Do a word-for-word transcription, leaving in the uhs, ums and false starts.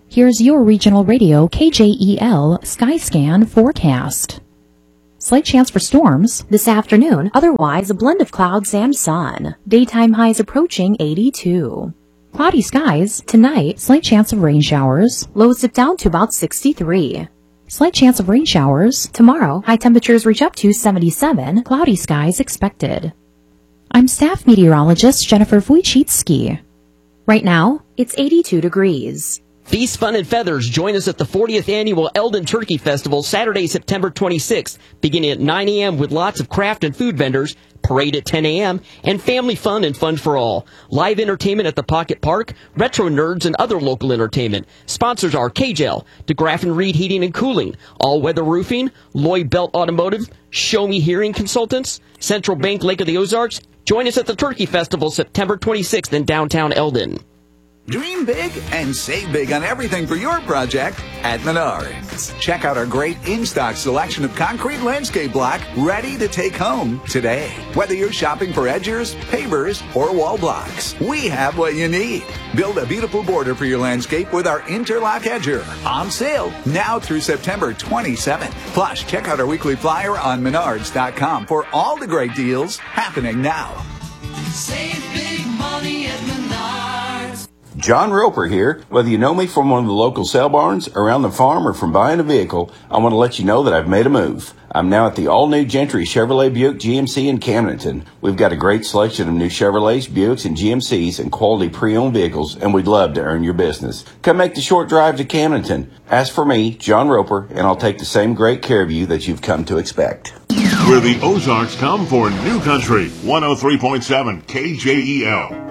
Here's your regional radio K J E L Skyscan forecast. Slight chance for storms this afternoon, otherwise a blend of clouds and sun. Daytime highs approaching eighty-two. Cloudy skies tonight, slight chance of rain showers. Lows dip down to about sixty-three. Slight chance of rain showers tomorrow. High temperatures reach up to seventy-seven. Cloudy skies expected. I'm staff meteorologist Jennifer Wojcicki. Right now, it's eighty-two degrees. Feast, Fun, and Feathers. Join us at the fortieth Annual Eldon Turkey Festival, Saturday, September twenty-sixth, beginning at nine a.m. with lots of craft and food vendors, parade at ten a.m., and family fun and fun for all. Live entertainment at the Pocket Park, retro nerds, and other local entertainment. Sponsors are K-Gel, DeGraff and Reed Heating and Cooling, All Weather Roofing, Lloyd Belt Automotive, Show Me Hearing Consultants, Central Bank Lake of the Ozarks. Join us at the Turkey Festival, September twenty-sixth in downtown Eldon. Dream big and save big on everything for your project at Menards. Check out our great in-stock selection of concrete landscape block ready to take home today. Whether you're shopping for edgers, pavers, or wall blocks, we have what you need. Build a beautiful border for your landscape with our Interlock Edger. On sale now through September twenty-seventh. Plus, check out our weekly flyer on Menards dot com for all the great deals happening now. Save big money at Menards. John Roper here. Whether you know me from one of the local sale barns, around the farm, or from buying a vehicle, I want to let you know that I've made a move. I'm now at the all-new Gentry Chevrolet Buick G M C in Camdenton. We've got a great selection of new Chevrolets, Buicks, and G M Cs and quality pre-owned vehicles, and we'd love to earn your business. Come make the short drive to Camdenton. Ask for me, John Roper, and I'll take the same great care of you that you've come to expect. Where the Ozarks come for new country. one oh three point seven K J E L.